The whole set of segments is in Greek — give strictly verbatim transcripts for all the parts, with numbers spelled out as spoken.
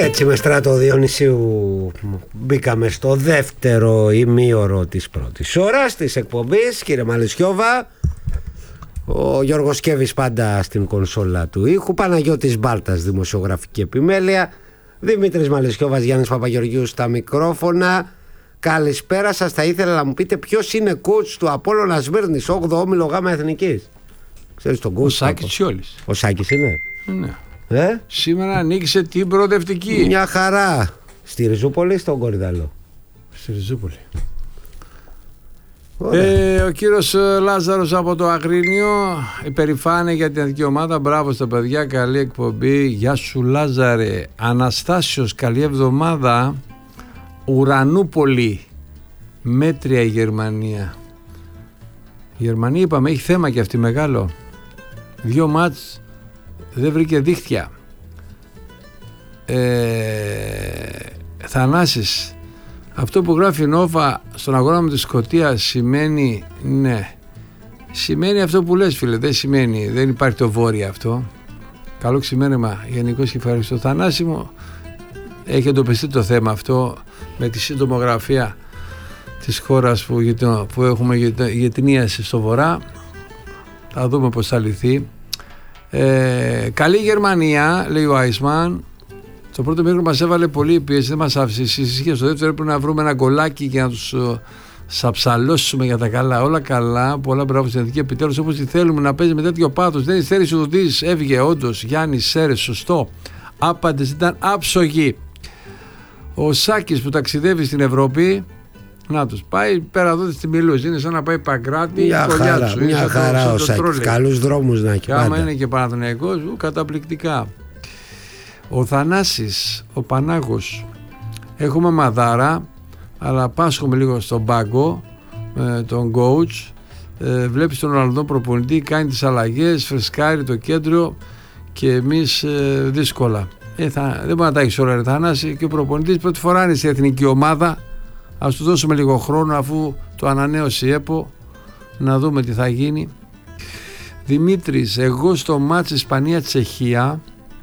Έτσι με Στράτο Διονυσίου μπήκαμε στο δεύτερο ημίωρο της πρώτης ώρας της εκπομπής. Κύριε Μαλαισιώβα, ο Γιώργος Κέβης πάντα στην κονσόλα του ήχου, Παναγιώτης Μπάλτας δημοσιογραφική επιμέλεια, Δημήτρης Μαλαισιώβας, Γιάννης Παπαγεωργίου στα μικρόφωνα. Καλησπέρα σας. Θα ήθελα να μου πείτε ποιος είναι coach του Απόλλωνα Σμύρνης, όγδοο όμιλο Γάμα Εθνικής. Ξέρεις τον coach? Ο Σάκης Τσιόλης. Ο Σάκης είναι. Ναι. Ε? Σήμερα ανοίξε την προοδευτική. Μια χαρά. Στη Ριζούπολη ή στον Κορυδαλό? Στη Ριζούπολη. Ε, ο κύριος Λάζαρος από το Αγρίνιο, υπερηφάνεια για την εθνική ομάδα. Μπράβο στα παιδιά, καλή εκπομπή. Γεια σου Λάζαρε. Αναστάσιος, καλή εβδομάδα. Ουρανούπολη, μέτρια η Γερμανία. Η Γερμανία είπαμε έχει θέμα και αυτή μεγάλο. Δύο μάτς δεν βρήκε δίχτυα. ε, Θανάσης, αυτό που γράφει η Νόβα στον αγώνα με τη Σκωτία σημαίνει, ναι, σημαίνει αυτό που λες φίλε, δεν σημαίνει, δεν υπάρχει το βόρειο αυτό. Καλό ξημέρεμα γενικώς και ευχαριστώ. Θανάση μου, έχει εντοπιστεί το θέμα αυτό με τη συντομογραφία της χώρας που, που έχουμε γετνίαση στο βορρά. Θα δούμε πως θα λυθεί. Ε, καλή Γερμανία, λέει ο Άισμαν. Το πρώτο μήχρονο μας έβαλε πολύ πίεση, δεν μας άφησε ησυχία. Στο δεύτερο έπρεπε να βρούμε ένα γκολάκι και να τους uh, σαψαλώσουμε για τα καλά. Όλα καλά, πολλά μπράβο στην εθνική, επιτέλους όπως τη θέλουμε να παίζει με τέτοιο πάθος. Δεν υστέρησε ο Δουδής, έβγε όντως. Γιάννη Σέρες, σωστό. Άπαντες ήταν άψογοι. Ο Σάκης που ταξιδεύει στην Ευρώπη, να τους πάει πέρα εδώ στη Μιλούς, είναι σαν να πάει Παγκράτη. Μια χαρά, μια χαρά ο Σάκης, καλούς δρόμους να έχει πάντα. Άμα είναι και Παναθηναϊκός, καταπληκτικά. Ο Θανάσης, ο Πανάγος, έχουμε μαδάρα, αλλά πάσχουμε λίγο στον πάγκο με τον coach. Ε, βλέπεις τον Ολλανδό προπονητή, κάνει τις αλλαγές, φρεσκάρει το κέντρο και εμείς ε, δύσκολα. Ε, θα, δεν μπορεί να τα έχει όλα, ρε Θανάση, και ο προπονητής πρώτη φορά είναι στη εθνική ομάδα. Ας του δώσουμε λίγο χρόνο αφού το ανανέωσε η ΕΠΟ, να δούμε τι θα γίνει. Δημήτρης, εγώ στο μάτς Ισπανία-Τσεχία,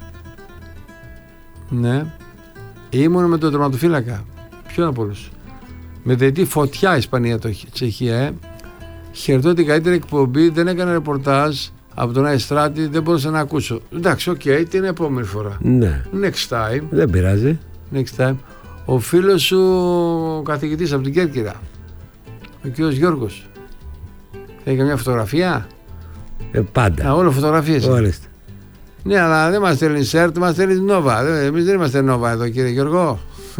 ναι, ήμουν με τον τερματοφύλακα. Ποιον από όλους? Με δεκτή φωτιά Ισπανία-Τσεχία, ε. Χαιρετώ την καλύτερη εκπομπή, δεν έκανα ρεπορτάζ από τον Αϊστράτη, δεν μπορούσα να ακούσω. Εντάξει, οκ, okay, την επόμενη φορά. Ναι. Next time. Δεν πειράζει. Next time. Ο φίλος σου ο καθηγητής από την Κέρκυρα, ο κ. Γιώργος, έχει καμιά φωτογραφία? Ε, πάντα. Α, όλο φωτογραφίες. Ορίστε. Ναι, αλλά δεν μας στέλνει σερτ, μας στέλνει Νόβα. Εμείς δεν είμαστε Νόβα εδώ, κύριε Γιώργο.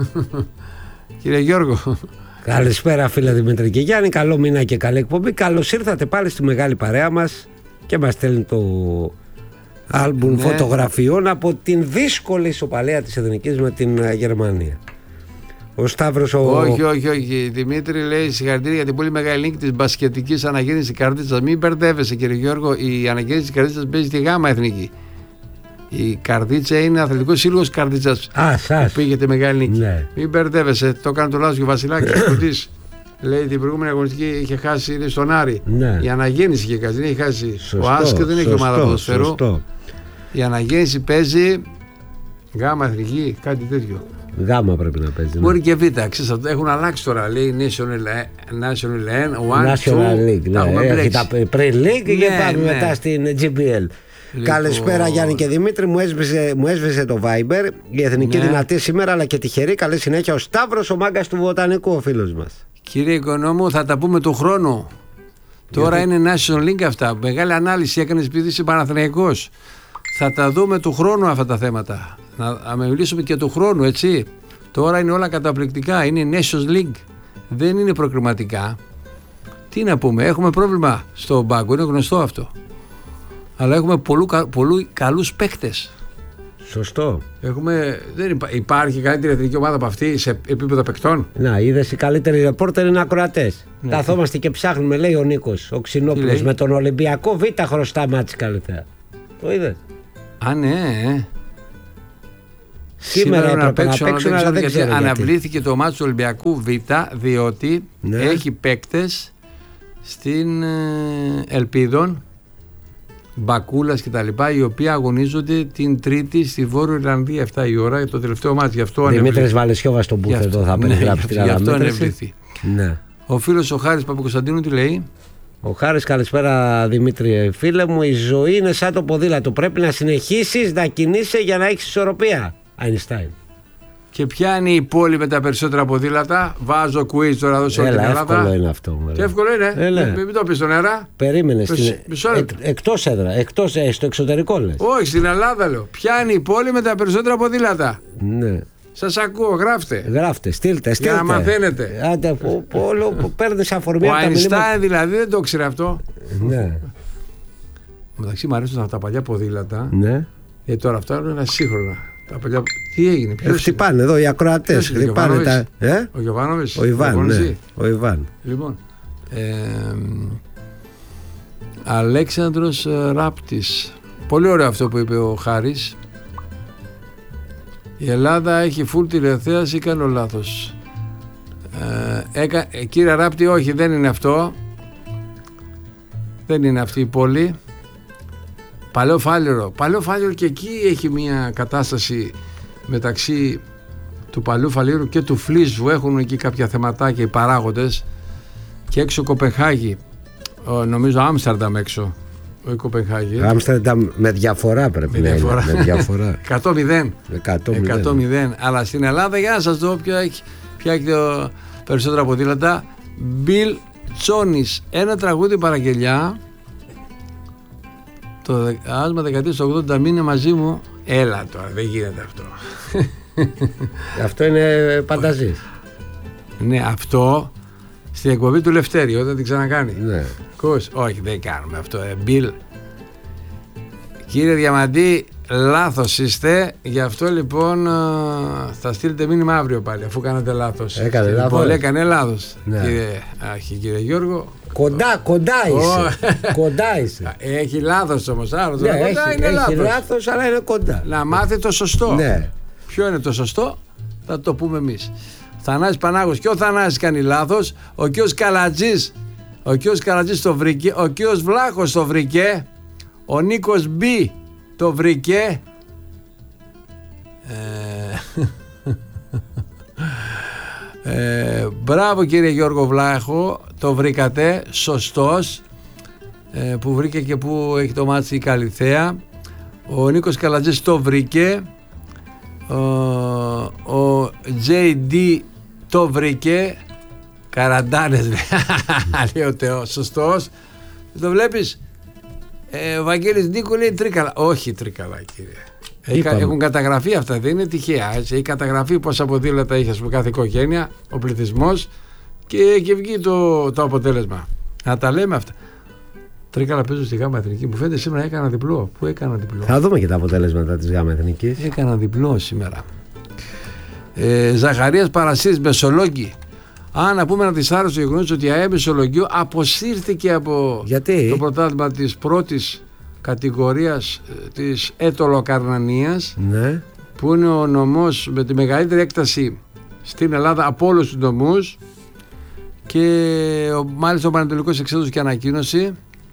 Κύριε Γιώργο. Καλησπέρα φίλε Δημήτρη και Γιάννη, καλό μήνα και καλή εκπομπή. Καλώς ήρθατε πάλι στη μεγάλη παρέα μας και μας στέλνει το άλμπουμ ναι. φωτογραφιών από την δύσκολη ισοπαλία της Εθνικής με την Γερμανία. Ο Σταύρος ο... Όχι, όχι, όχι. Δημήτρη λέει συγχαρητήρια για την πολύ μεγάλη νίκη της μπασκετικής αναγέννησης Καρδίτσας. Μην μπερδεύεσαι κύριε Γιώργο, η αναγέννηση της Καρδίτσας παίζει στη Γάμα Εθνική. Η Καρδίτσα είναι αθλητικός σύλλογος Καρδίτσας. Α, σας. Που πήγε τη μεγάλη νίκη. Ναι. Μην μπερδεύεσαι, το έκανε το λάθος και ο Βασιλάκης Κουτής. Λέει την προηγούμενη αγωνιστική είχε χάσει, είναι στον Άρη. Ναι. Η αναγέννηση είχε χάσει, δεν είχε χάσει. Σωστό, ο Άσκε δεν έχει ομάδα ποδοσφαίρου. Η αναγέννηση παίζει Γάμα Εθνική, κάτι τέτοιο. Γάμα πρέπει να παίζει. Μπορεί ναι. και Β, ξέρεις, έχουν αλλάξει τώρα. Λέει National League. Ναι, έχει τα Pre-League και ναι, πάμε ναι. μετά στην τζι μπι ελ. Λοιπόν... Καλησπέρα Γιάννη και Δημήτρη, μου έσβησε, μου έσβησε το Viber. Η εθνική ναι. δυνατή σήμερα, αλλά και τυχερή. Καλή συνέχεια. Ο Σταύρος, ο μάγκας του Βοτανικού, ο φίλος μας. Κύριε Οικονόμου, θα τα πούμε του χρόνου. Τώρα Γιατί... είναι National League αυτά. Μεγάλη ανάλυση έκανε επειδή είσαι Παναθηναϊκός. Θα τα δούμε του χρόνου αυτά τα θέματα. Να, να μιλήσουμε και του χρόνου, έτσι. Τώρα είναι όλα καταπληκτικά. Είναι Nations League. Δεν είναι προκριματικά. Τι να πούμε, έχουμε πρόβλημα στο μπάγκο. Είναι γνωστό αυτό. Αλλά έχουμε πολλού, πολλού καλούς παίκτες. Σωστό. Έχουμε, δεν υπά, υπάρχει καλύτερη εθνική ομάδα από αυτή σε επίπεδο παικτών. Να, είδες, οι καλύτεροι ρεπόρτερ είναι ακροατές. Ναι. Καθόμαστε και ψάχνουμε, λέει ο Νίκος, ο Ξινόπουλος, με τον Ολυμπιακό Β χρωστά μάτς καλύτερα. Το είδες? Α, ναι, ε. Σήμερα έπρεπε να παίξουν, να παίξουν αλλά δεν ξέρω γιατί. Αναβλήθηκε το μάτς του Ολυμπιακού Β διότι ναι. έχει παίκτες στην ε, Ελπίδων Μπακούλας και τα λοιπά, οι οποίοι αγωνίζονται την Τρίτη στη Βόρεια Ιρλανδία εφτά η ώρα, το τελευταίο μάτι. Δημήτρης Βαλεσιόβας στον Μπούθ εδώ θα περιγράψει την αναμέτρηση. Ναι. Ο φίλος ο Χάρης Παπακοσταντίνου τι λέει? Ο Χάρης, καλησπέρα Δημήτρη φίλε μου. Η ζωή είναι σαν το ποδήλατο. Πρέπει να συνεχίσεις να κινείσαι για να έχεις ισορροπία. Αϊνστάιν. Και ποια είναι η πόλη με τα περισσότερα ποδήλατα? Βάζω quiz τώρα εδώ σε όλη την Ελλάδα. Εύκολο είναι αυτό. Και εύκολο είναι. Έλα. Μην το πεις στον αέρα. Περίμενε. Στην... Εκ, εκτός έδρα. Εκτός, ε, στο εξωτερικό λες. Όχι, στην Ελλάδα λέω. Ποια είναι η πόλη με τα περισσότερα ποδήλατα? Ναι. Σας ακούω, γράφτε. Γράφτε, στείλτε, στείλτε. Για να μαθαίνετε. Άντε, όλο παίρνεις αφορμή. Ο Αϊνστάιν δηλαδή δεν το ήξερε αυτό. Ναι. Μεταξύ μου αρέσουν τα παλιά ποδήλατα. Ναι. Ε, τώρα αυτά είναι ένα σύγχρονα. Τα παλιά... Τι έγινε, ποιος χτυπάνε εδώ οι ακροατές. Χτυπάνε τα... ε? Ο Γιωβάνοβης. Ο Ιβάν, ναι. Ο Ιβάν. Λοιπόν, ε, Αλέξανδρος Ράπτης. Πολύ ωραίο αυτό που είπε ο Χάρης. Η Ελλάδα έχει φουλ τηλεθέαση ή κάνω λάθος? Ε, έκα, ε, κύριε Ράπτη, όχι, δεν είναι αυτό. Δεν είναι αυτή η πόλη. Παλαιό Φάληρο. Παλαιό Φάληρο και εκεί έχει μια κατάσταση μεταξύ του Παλαιού Φαλήρου και του Φλίσβου. Έχουν εκεί κάποια θεματάκια οι παράγοντες. Και έξω Κοπενχάγη. Ο, νομίζω Άμστερνταμ έξω. Ο Κοπενχάγη. Άμστερνταμ με διαφορά πρέπει να είναι. Με διαφορά. εκατό μηδέν. εκατό μηδέν. Αλλά στην Ελλάδα, για να σας δω ποια έχει, ποια έχει το περισσότερα ποδήλατα. Μπιλ Τσόνης. Ένα τραγούδι παραγγελιά. Το άσμα δεκαετίας του ογδόντα, μείνε μαζί μου. Έλα τώρα, δεν γίνεται αυτό. Αυτό είναι πανταζής. Ναι, αυτό στην εκπομπή του Λευτέρη όταν την ξανακάνει. Ναι. Κούς, όχι, δεν κάνουμε αυτό. Ε, Μπιλ. Κύριε Διαμαντή, λάθος είστε. Γι' αυτό λοιπόν θα στείλετε μήνυμα αύριο πάλι, αφού κάνατε λάθος. Έκανε λοιπόν, λάθος. Έκανε λάθος. Ναι. Κύριε, άχι, κύριε Γιώργο. Κοντά, κοντά είσαι. Κοντά είσαι. Έχει λάθος όμως. Άλλο, ναι, κοντά έχει, είναι έχει λάθος. λάθος, αλλά είναι κοντά. Να μάθει το σωστό. Ναι. Ποιο είναι το σωστό, θα το πούμε εμείς. Θανάσης Πανάγος, και ο Θανάσης κάνει λάθος. Ο κ. Καλατζής, ο κ. Καλατζής το βρήκε. Ο κ. Βλάχος το βρήκε. Ο Νίκος Μπι το βρήκε. Ε, ε, μπράβο κύριε Γιώργο Βλάχο, το βρήκατε, σωστός. Ε, που βρήκε και που έχει το μάτσι η Καλυθέα. Ο Νίκος Καλατζής το βρήκε. Ο, ο τζέι ντι το βρήκε. Καραντάνες λέει ο Θεός, σωστός. Το βλέπεις. ε, Ο Βαγγέλης Νίκου λέει τρίκαλα. Όχι τρίκαλα κύριε. Είπαμε. Έχουν καταγραφεί αυτά, δεν είναι τυχαία, έτσι. Έχει καταγραφεί πόσα ποδήλατα είχε από κάθε οικογένεια, ο πληθυσμός, και, και βγει το, το αποτέλεσμα. Να τα λέμε αυτά. Τρίκαλα παίζω στη Γάμα Εθνική. Μου φαίνεται σήμερα έκανα διπλό. Πού έκανα διπλό? Θα δούμε και τα αποτέλεσματα της Γάμα Εθνικής. Έκανα διπλό σήμερα. Ε, Ζαχαρίας Παρασύρης, Μεσολόγγι. Α, να πούμε να της άρεσε το γεγονός ότι η ΑΕ Μεσολογγίου αποσύρθηκε από Γιατί? το πρωτάθλημα της πρώτης κατηγορίας της Ετωλοκαρνανίας, ναι. που είναι ο νομός με τη μεγαλύτερη έκταση στην Ελλάδα από όλους τους νομούς, και ο, μάλιστα ο Πανατολικός εξέδωσε και ανακοίνωση.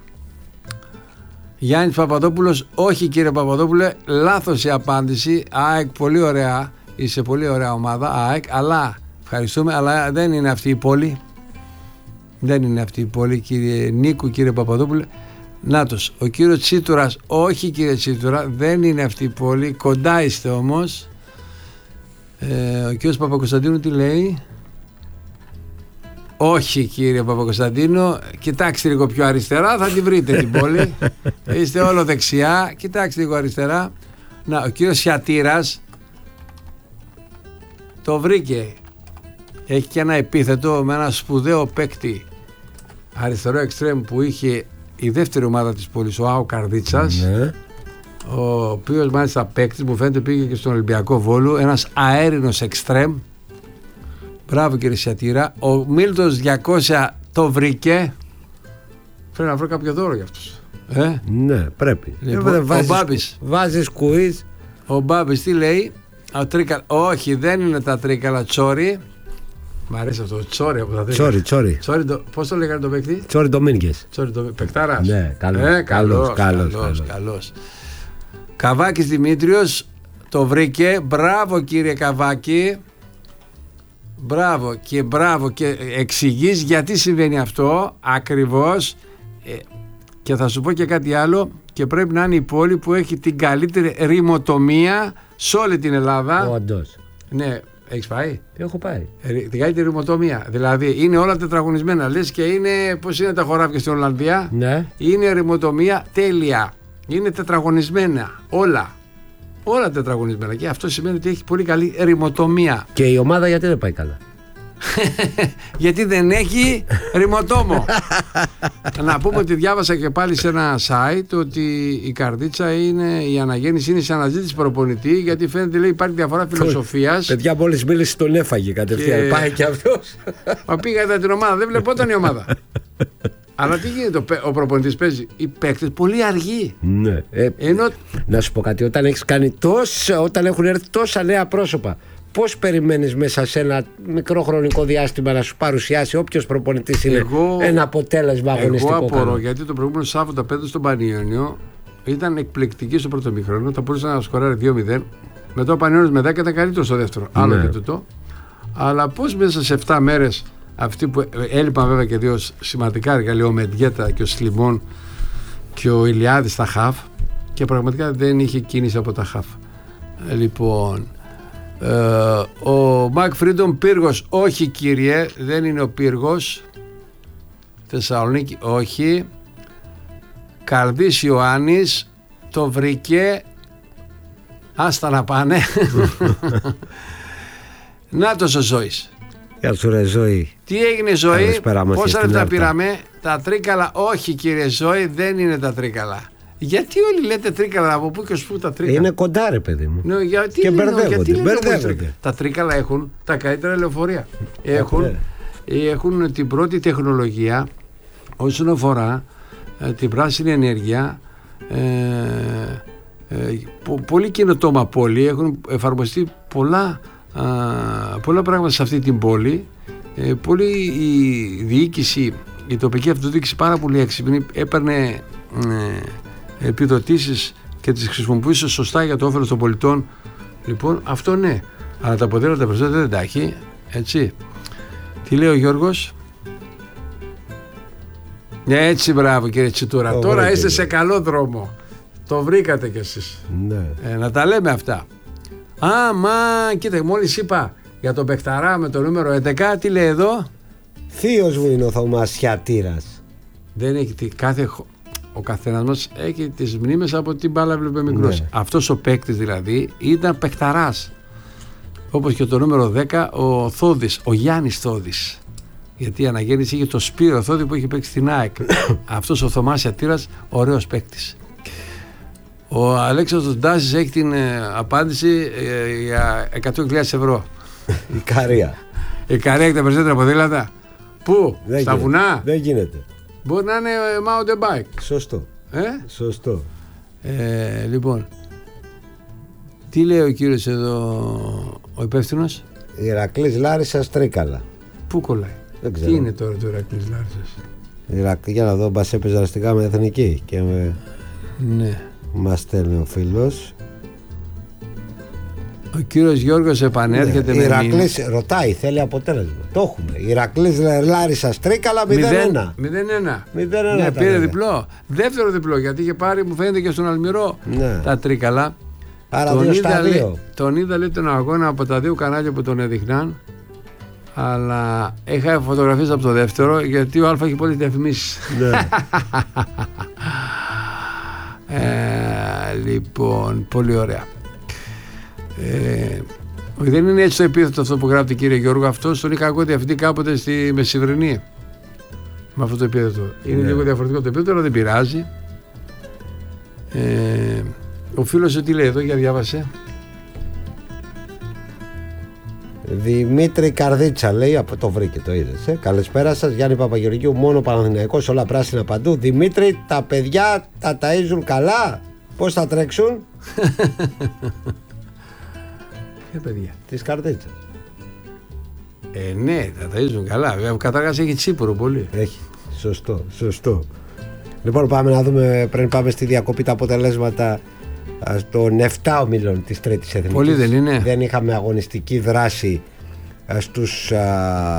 Γιάννης Παπαδόπουλος, όχι κύριε Παπαδόπουλε, λάθος η απάντηση. ΑΕΚ, πολύ ωραία, είσαι πολύ ωραία ομάδα ΑΕΚ, αλλά ευχαριστούμε, αλλά δεν είναι αυτή η πόλη. Δεν είναι αυτή η πόλη κύριε Νίκου, κύριε Παπαδόπουλε. Νάτος, ο κύριος Τσίτουρας, όχι κύριε Τσίτουρα, δεν είναι αυτή η πόλη, κοντά είστε όμως. Ε, ο κύριος Παπακοσταντίνου τι λέει? Όχι κύριε Παπακοσταντίνο, κοιτάξτε λίγο πιο αριστερά, θα τη βρείτε την πόλη. Είστε όλο δεξιά, κοιτάξτε λίγο αριστερά. Να, ο κύριος Σιατήρας το βρήκε. Έχει και ένα επίθετο με ένα σπουδαίο παίκτη αριστερό εξτρέμ που είχε η δεύτερη ομάδα της πόλης, ο Άο Καρδίτσας, ναι. Ο οποίος μάλιστα παίκτης μου φαίνεται πήγε και στον Ολυμπιακό Βόλου, ένας αέρινος εξτρέμ. Μπράβο κύριε Σιατήρα. Ο Μίλτος διακόσια το βρήκε. Πρέπει να βρω κάποιο δώρο για αυτούς. Ε? Ναι, πρέπει. Λοιπόν, ο βάζεις, Μπάμπης. Βάζεις κουίζ. Ο Μπάμπης τι λέει? Ο τρίκα... Όχι, δεν είναι τα τρίκαλα τσόρι. Μ' αρέσει αυτό. Τσόρι από τα Τσόρι, Τσόρι. Πώς το λέγανε το παίκτη? Τσόρι Ντομίνγκες. Τσόρι το παικτάρας. Ναι, καλός, ε, καλός, καλός, καλός, καλός. Καβάκης Δημήτριος το βρήκε. Μπράβο κύριε Καβάκη. Μπράβο και μπράβο και εξηγείς γιατί συμβαίνει αυτό ακριβώς. ε, και θα σου πω και κάτι άλλο, και πρέπει να είναι η πόλη που έχει την καλύτερη ρημοτομία σε όλη την Ελλάδα. Όντως. Ναι, έχεις πάει? Έχω πάει. Ε, την καλύτερη ρημοτομία. Δηλαδή είναι όλα τετραγωνισμένα. Λες και είναι, πώς είναι τα χωράφια στην Ολλανδία. Ναι. Είναι ρημοτομία τέλεια. Είναι τετραγωνισμένα όλα. Όλα τετραγωνισμένα. Και αυτό σημαίνει ότι έχει πολύ καλή ρημοτομία. Και η ομάδα γιατί δεν πάει καλά? Γιατί δεν έχει ρημοτόμο. Να πούμε ότι διάβασα και πάλι σε ένα site ότι η καρδίτσα είναι, η αναγέννηση είναι σε αναζήτηση προπονητή, γιατί φαίνεται, λέει, υπάρχει διαφορά φιλοσοφίας. Παιδιά, μόλις μίλησε τον έφαγε κατευθείαν. Και... πάει και αυτός. Μα πήγα την ομάδα, δεν βλεπόταν η ομάδα. Αλλά τι γίνεται, ο προπονητής παίζει, οι παίκτες πολύ αργοί. Ναι. Ε, Ενώ... Να σου πω κάτι, όταν έχεις κάνει τόσα, όταν έχουν έρθει τόσα νέα πρόσωπα, πώς περιμένεις μέσα σε ένα μικρό χρονικό διάστημα να σου παρουσιάσει όποιος προπονητής είναι εγώ, ένα αποτέλεσμα αγωνιστικό? Εγώ απορώ, γιατί το προηγούμενο Σάββατο απέναντι στον Πανιόνιο ήταν εκπληκτική στο πρώτο μήχρονο. Θα μπορούσε να σκοράρει δύο μηδέν. Μετά ο Πανιόνιος με δέκα ήταν καλύτερο στο δεύτερο. Ναι. Άλλο και τούτο. Αλλά πώς μέσα σε επτά μέρες, αυτοί που έλειπαν βέβαια και δύο σημαντικά εργαλεία, ο Μεντιέτα και ο Σλιμών και ο Ηλιάδης στα χαφ, και πραγματικά δεν είχε κίνηση από τα χαφ. Λοιπόν. Uh, ο Μακ Φρίντον Πύργος, όχι κύριε, δεν είναι ο Πύργος. Θεσσαλονίκη, όχι. Καρδής Ιωάννης, το βρήκε. Άστα να πάνε. Νάτος ο Ζώης. Γεια σου ρε Ζωή. Τι έγινε Ζωή? Πόσα λεπτά πήραμε? Τα τρίκαλα, όχι κύριε Ζωή, δεν είναι τα τρίκαλα. Γιατί όλοι λέτε τρίκαλα, από πού και ως πού τα τρίκαλα? Είναι κοντά ρε παιδί μου. Ναι, γιατί και λένε, μπερδεύονται, γιατί μπερδεύονται. Τα τρίκαλα έχουν τα καλύτερα λεωφορεία. Έχουν, έχουν την πρώτη τεχνολογία όσον αφορά ε, την πράσινη ενέργεια. Ε, ε, πο, πολύ καινοτόμα πόλη. Έχουν εφαρμοστεί πολλά, α, πολλά πράγματα σε αυτή την πόλη. Ε, πολύ η διοίκηση, η τοπική αυτοδιοίκηση πάρα πολύ έξυπνη, έπαιρνε ε, επιδοτήσεις και τις χρησιμοποιούσε σωστά για το όφελος των πολιτών. Λοιπόν, αυτό ναι, αλλά τα αποτέλεσματα περισσότερα δεν τα έχει, έτσι. Τι λέει ο Γιώργος? Έτσι, μπράβο κύριε Τσιτούρα, τώρα είστε σε καλό δρόμο, το βρήκατε κι εσείς. Ναι. Ε, να τα λέμε αυτά. Α, μα κοίτα, μόλις είπα για τον παιχταρά με το νούμερο έντεκα, τι λέει εδώ? Θείος μου είναι ο Θωμασιατήρας. Δεν έχει τι, κάθε ο καθένας μας έχει τις μνήμες από την μπάλα βλέπε μικρός. Ναι. Αυτός ο παίκτης δηλαδή ήταν παικταράς. Όπως και το νούμερο δέκα, ο Θόδης, ο Γιάννης Θόδης. Γιατί η αναγέννηση είχε το Σπύρο Θόδη που είχε παίξει στην ΑΕΚ. Αυτός ο Θωμασιατήρας, ωραίος παίκτης. Ο Αλέξανδρος Ντάσης έχει την ε, απάντηση ε, για εκατό χιλιάδες ευρώ. Η Καρία. Η Καρία έχει τα περισσότερα ποδήλατα. Πού? Δεν στα γίνεται. βουνά? Δεν γίνεται. Μπορεί να είναι mountain bike. Σωστό. Ε? Σωστό. Ε, λοιπόν, τι λέει ο κύριος εδώ, ο υπεύθυνος? Ηρακλής Λάρισσας Τρίκαλα. Πού κολλάει? Δεν ξέρω. Τι είναι τώρα το Ηρακλής Λάρισσας? Ηρακλή, για να δω, μπας έπαιζε δραστικά με εθνική και με... Ναι. Μας στέλνει ο φίλος. Ο κύριος Γιώργος επανέρχεται, ναι, με Ηρακλής, ρωτάει, θέλει αποτέλεσμα. Το έχουμε. Ηρακλής Λάρισσας Τρίκαλα μηδέν ένα. μηδέν ένα. μηδέν ένα. Ναι, πήρε βέβαια διπλό. Δεύτερο διπλό, γιατί είχε πάρει, μου φαίνεται, και στον Αλμυρό, ναι, τα Τρίκαλα. Άρα δύο στα δύο. Τον είδα, λέει, τον αγώνα από τα δύο κανάλια που τον έδειχναν. Αλλά είχα φωτογραφίες από το δεύτερο, γιατί ο Αλφα έχει πολλές διαφημίσεις. Ναι. ε, λοιπόν, πολύ ωραία. Ε, δεν είναι έτσι το επίθετο αυτό που γράφει, κύριε Γιώργο. Αυτό τον είχα ακούει διευθυντή κάποτε στη Μεσημβρινή. Με αυτό το επίθετο. Είναι, ναι, λίγο διαφορετικό το επίθετο, αλλά δεν πειράζει. Ε, ο φίλος τι λέει εδώ, για διάβασε. Δημήτρη Καρδίτσα λέει, από το βρήκε, το είδες. Ε? Καλησπέρα σας, Γιάννη Παπαγεωργίου, μόνο Παναθηναϊκός, όλα πράσινα παντού. Δημήτρη, τα παιδιά τα ταΐζουν καλά? Πώς θα τρέξουν? Ποια παιδιά? Της Καρδίτσα. Ε, ναι, τα ταΐζουν καλά. Καταρχάς έχει τσίπουρο πολύ. Έχει. Σωστό, σωστό. Λοιπόν, πάμε να δούμε πριν πάμε στη διακοπή τα αποτελέσματα των επτά ομίλων της Τρίτης Εθνικής. Πολύ δεν είναι. Δεν είχαμε αγωνιστική δράση στους, α,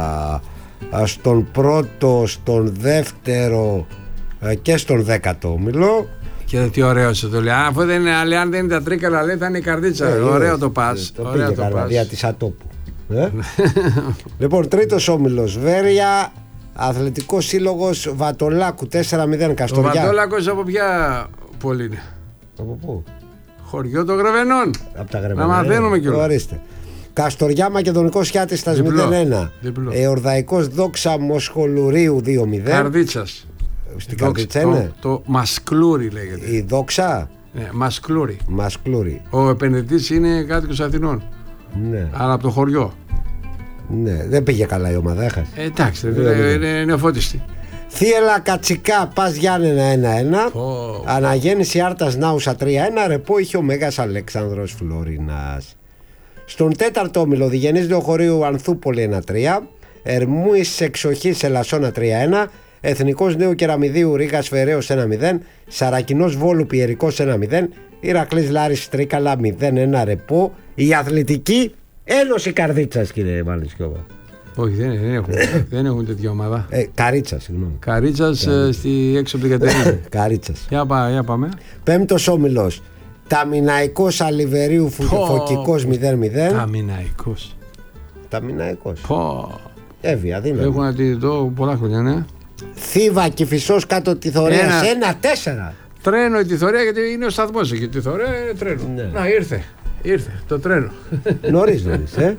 α, στον πρώτο, στον δεύτερο α, και στον δέκατο όμιλο. Και τι ωραίο σου το λέει. Αφού δεν είναι, αν δεν είναι τα τρίκαλα, λέει θα είναι η καρδίτσα. Ε, ωραίο το πας. Το πήγε το καλά, δια της ατόπου. Ε? Λοιπόν, τρίτος όμιλος Βέρεια, Αθλητικός Σύλλογος Βατολάκου τέσσερα μηδέν Καστοριά. Ο Βατολάκος από ποια πόλη είναι? Από πού? Χωριό των Γρεβενών. Από τα Γρεβενά. Να μαθαίνουμε κιόλας. Ορίστε. Καστοριά Μακεδονικός Χιάτιστας μηδέν ένα. Εορδαϊκός Δόξα Μοσχολουρίου δύο μηδέν. Καρδίτσας. Στην Καρδίτσα είναι. Το, το Μασκλούρι λέγεται. Η Δόξα. Ναι, Μασκλούρι. Μασκλούρι. Ο επενδυτής είναι κάτοικος Αθηνών. Ναι. Αλλά από το χωριό. Ναι, δεν πήγε καλά η ομάδα, έχασε. Ε, εντάξει, είναι, είναι φώτιστη. Θίελα Κατσικά Πας Γιάννενα ένα ένα. Oh. Αναγέννηση Άρτας Νάουσα τρία ένα. Ρεπό είχε ο Μέγας Αλέξανδρος Φλωρινάς. Στον τέταρτο όμιλο Διγενής Λεωχωρίου Ανθούπολη ένα τρία. Ερμούης Εξοχής Ελασσόνα τρία ένα. Εθνικός Νέου Κεραμιδίου Ρήγας Φεραίος ένα μηδέν. Σαρακινός Βόλου Πιερικός ένα μηδέν. Ηρακλής Λάρης Τρίκαλα μηδέν ένα. Ρεπό. Η Αθλητική Ένωση Καρδίτσας, κύριε Μαλισιόβα. Όχι, δεν, δεν, έχουν, δεν έχουν τέτοια ομάδα. Ε, Καρίτσα, συγγνώμη. Καρίτσας ε, στη, έξω από την Κατερίνη. Καρίτσας. Για, πά, για πάμε. Πέμπτος όμιλος. Ταμιναϊκός Αλιβερίου Φωκικός μηδέν μηδέν. Ταμιναϊκός. Ταμιναϊκός. Πω. Εύη, αδύναμη. Έχω να τη δω πολλά χρόνια, ναι. Θήβα Κηφισός κάτω τη Θωρέας ένα τέσσερα. Τρένο η Τιθωρέα, γιατί είναι ο σταθμός εκεί. Η Τιθωρέα είναι τρένο. Ναι. Να, ήρθε. Ήρθε το τρένο. Νωρίς, νωρίς, ε.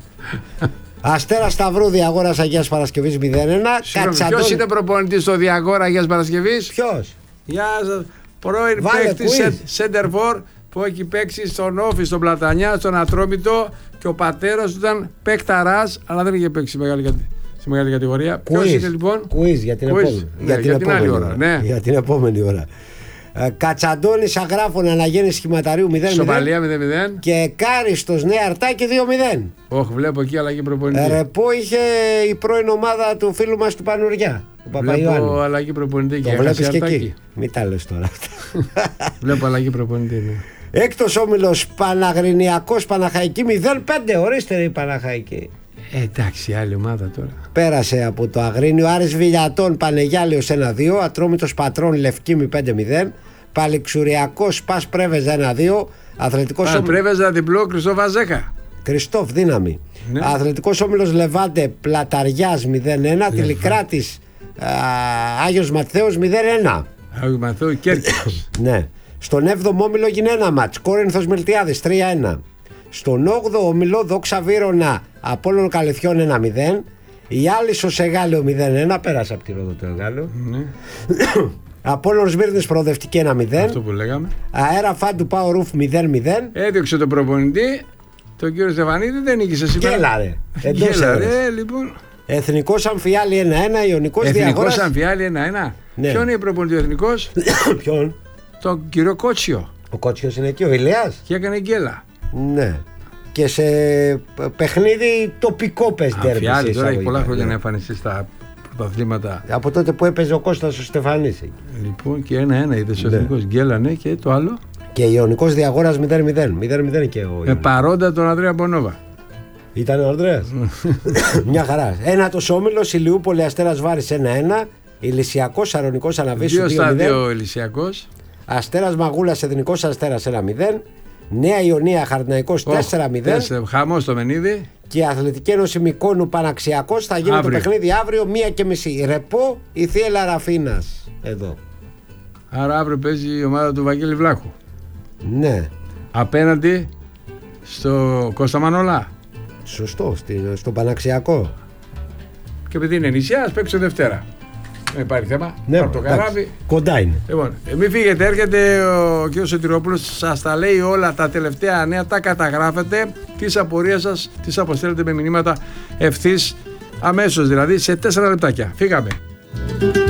Αστέρα Σταυρού Διαγόρα Αγίας Παρασκευής μηδέν ένα. Κατσαντών... Ποιος είναι προπονητής στο Διαγόρα Αγίας Παρασκευής? Ποιος? Γεια σας. Πρώην παίκτης Σέντερφορ που έχει παίξει στον Όφη, στον Πλατανιά, στον Ατρόμητο, και ο πατέρας του ήταν παίκταρας, αλλά δεν είχε παίξει μεγάλη, στη μεγάλη κατηγορία. Ποιος είναι λοιπόν? Κουίζ για την επόμενη, ναι, για την για την επόμενη ώρα. ώρα. Ναι. Για την επόμενη ώρα. Κατσαντώνης Αγράφων Αναγέννηση Σχηματαρίου μηδέν μηδέν. Σοπαλία μηδέν μηδέν. Και Κάριστος Νέα Αρτάκη δύο μηδέν. Όχι, βλέπω εκεί αλλαγή προπονητή. Ρεπό είχε η πρώην ομάδα του φίλου μας του Πανουριά, του Παπαϊωάννου. Βλέπω αλλαγή προπονητή. Το βλέπεις και εκεί. Μην τα λες τώρα. Βλέπω αλλαγή προπονητή. Ναι. Έκτος όμιλος Παναγρινιακός Παναχαϊκή μηδέν πέντε. Ορίστε η Παναχαϊκή. Ε, εντάξει, άλλη ομάδα τώρα. Πέρασε από το Αγρίνιο. Άρης Βιλιατών Πανεγιάλιος ένα δύο. Ατρόμητος Πατρών Λευκήμη πέντε μηδέν. Παλιξουριακός Πας Πρέβεζα ένα δύο. Αθλητικός Πας Πρέβεζα διπλό Κριστόφ Βαζέκα. Κριστόφ δύναμη. Ναι. Αθλητικός Όμιλος Λεβάντε Πλαταριάς μηδέν ένα. Τηλικράτης Άγιος Ματθαίος μηδέν ένα. Άγιος Ματθαίου Κέρκυρας. Ναι. Στον έβδομο όμιλο γίνει ένα μάτς. Κόρινθος Μιλτιάδης τρία ένα. Στον όγδοο όμιλο Δόξα Βύρωνα Απόλλων Καλυθιών ένα μηδέν. Η Άλυσσος Εγάλεο μηδέν ένα. Πέρασε από τη Ρόδο το Εγάλεο. Ναι. Απόλλων Σμύρνης προοδευτική ένα μηδέν. Αυτό που λέγαμε. Αέρα Φάντου Πάο Ρουφ μηδέν μηδέν. Έδιωξε τον προπονητή. Τον κύριο Στεφανίδη δεν νίκησε σήμερα. Γέλα ρε. Γέλα ρε λοιπόν. Εθνικός Αμφιάλη ένα ένα. Ιωνικός Διαγόρας. Εθνικός Αμφιάλη ένα ένα. Ναι. Ποιον είναι προπονητή ο Εθνικός? Ποιον? Τον κύριο Κότσιο. Ο Κότσιος είναι εκεί, ο Ηλίας. Και έκανε γκέλα. Ναι. Και σε παιχνίδι τοπικό πες ντέρμπι. Αμφιάλη τώρα έχει πολλά χρόνια να εμφανιστεί στα πρωταθλήματα. Από τότε που έπαιζε ο Κώστας ο Στεφανής. Λοιπόν και ένα ένα είδες ο Εθνικός γκέλα, ναι, και το άλλο. Και Ιωνικός Διαγόρας μηδέν μηδέν. μηδέν μηδέν και ο. Με παρόντα τον Ανδρέα Μπονόβα. Ήταν ο Ανδρέας. Μια χαρά. Ένατος όμιλος Ηλιούπολη Αστέρας Βάρης ένα ένα. Ηλυσιακός Σαρονικός Αναβίσου δύο μηδέν. Δύο στα Ηλυσιακός. Αστέρας Μαγούλας Εθνικός Αστέρας ένα μηδέν. Νέα Ιωνία Χαρναϊκός τέσσερα μηδέν. Χαμός το Μενίδη. Και η Αθλητική Ένωση Μικόνου Παναξιακός θα γίνει αύριο το παιχνίδι αύριο μία και μισή. Ρεπό η Θίελα Ραφίνας. Εδώ. Άρα αύριο παίζει η ομάδα του Βαγγέλη Βλάχου. Ναι. Απέναντι στο Κώστα Μανολά. Σωστό, στο Παναξιακό. Και επειδή είναι νησιά, ας παίξω Δευτέρα. Δεν υπάρχει θέμα. Ναι, από το καράβι. Κοντά είναι. Λοιπόν, μην φύγετε, έρχεται ο κ. Σωτηρόπουλος, σας τα λέει όλα τα τελευταία νέα, τα καταγράφετε, τις απορίες σας τις αποστέλλετε με μηνύματα ευθύς αμέσως, δηλαδή σε τέσσερα λεπτάκια. Φύγαμε.